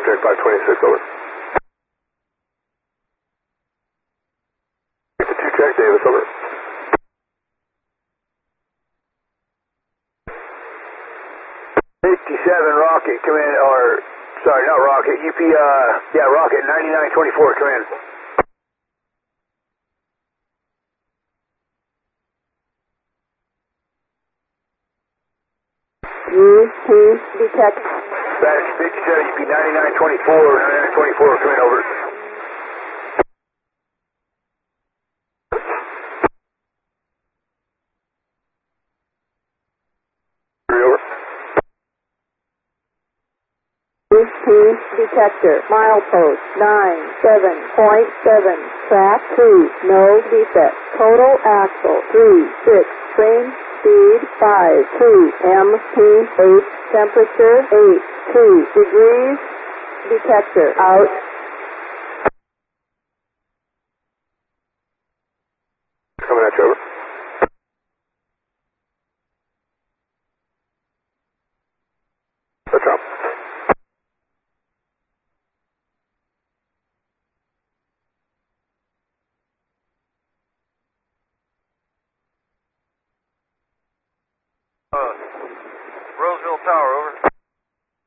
check 526, over. 2 check, Davis, over. 57 Rocket, come in, or, sorry, not Rocket, UP, yeah, Rocket, 9924, come in. UP detect. Spanish 57, UP 9924, 9924, come in, over. UP detector, milepost 97.7, track 2, no defect, total axle 36, train speed 52, MP8, temperature 82 degrees, detector out. Coming at you, over. That's up. Roseville Tower, over.